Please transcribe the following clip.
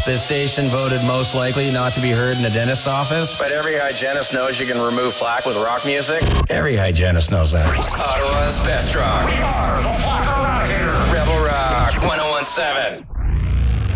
This station voted most likely not to be heard in a dentist office, but every hygienist knows you can remove plaque with rock music. Every hygienist knows that. Ottawa's best rock. We are the Plaque Eradicator. Rebel Rock 1017.